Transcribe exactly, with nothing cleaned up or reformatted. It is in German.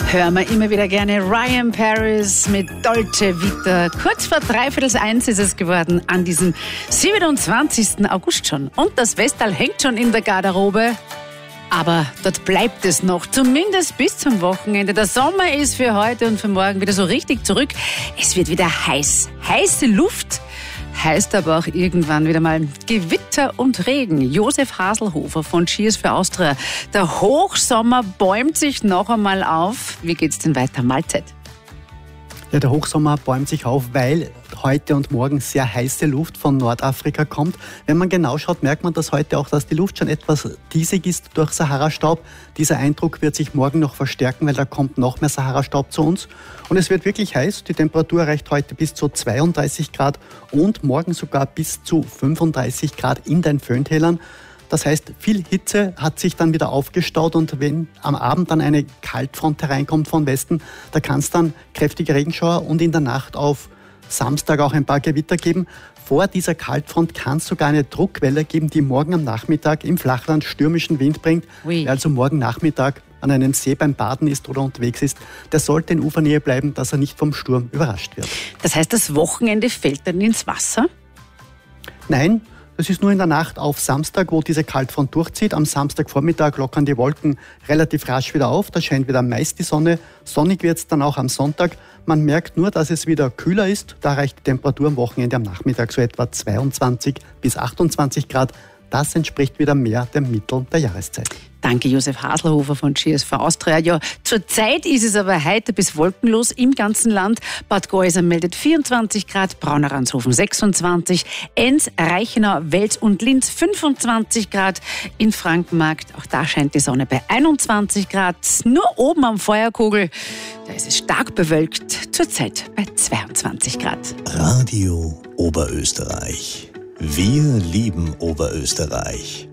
Hören wir immer wieder gerne Ryan Paris mit Dolce Vita. Kurz vor dreiviertel eins ist es geworden, an diesem siebenundzwanzigsten August schon. Und das Westal hängt schon in der Garderobe. Aber dort bleibt es noch, zumindest bis zum Wochenende. Der Sommer ist für heute und für morgen wieder so richtig zurück. Es wird wieder heiß. Heiße Luft heißt aber auch irgendwann wieder mal Gewitter und Regen. Josef Haselhofer von Cheers für Austria. Der Hochsommer bäumt sich noch einmal auf. Wie geht's denn weiter? Mahlzeit. Ja, der Hochsommer bäumt sich auf, weil heute und morgen sehr heiße Luft von Nordafrika kommt. Wenn man genau schaut, merkt man das heute auch, dass die Luft schon etwas diesig ist durch Sahara-Staub. Dieser Eindruck wird sich morgen noch verstärken, weil da kommt noch mehr Sahara-Staub zu uns. Und es wird wirklich heiß. Die Temperatur erreicht heute bis zu zweiunddreißig Grad und morgen sogar bis zu fünfunddreißig Grad in den Föhntälern. Das heißt, viel Hitze hat sich dann wieder aufgestaut und wenn am Abend dann eine Kaltfront hereinkommt von Westen, da kann es dann kräftige Regenschauer und in der Nacht auf Samstag auch ein paar Gewitter geben. Vor dieser Kaltfront kann es sogar eine Druckwelle geben, die morgen am Nachmittag im Flachland stürmischen Wind bringt. Oui. Wer also morgen Nachmittag an einem See beim Baden ist oder unterwegs ist, der sollte in Ufernähe bleiben, dass er nicht vom Sturm überrascht wird. Das heißt, das Wochenende fällt dann ins Wasser? Nein. Das ist nur in der Nacht auf Samstag, wo diese Kaltfront durchzieht. Am Samstagvormittag lockern die Wolken relativ rasch wieder auf. Da scheint wieder meist die Sonne. Sonnig wird es dann auch am Sonntag. Man merkt nur, dass es wieder kühler ist. Da erreicht die Temperatur am Wochenende am Nachmittag so etwa zweiundzwanzig bis achtundzwanzig Grad. Das entspricht wieder mehr dem Mittel der Jahreszeit. Danke, Josef Haselhofer von Cheers für Austria. Ja, zurzeit ist es aber heiter bis wolkenlos im ganzen Land. Bad Gäuser meldet vierundzwanzig Grad, Brauneranshofen sechsundzwanzig, Enns, Reichenau, Wels und Linz fünfundzwanzig Grad. In Frankenmarkt, auch da scheint die Sonne bei einundzwanzig Grad. Nur oben am Feuerkogel, da ist es stark bewölkt, zurzeit bei zweiundzwanzig Grad. Radio Oberösterreich. Wir lieben Oberösterreich.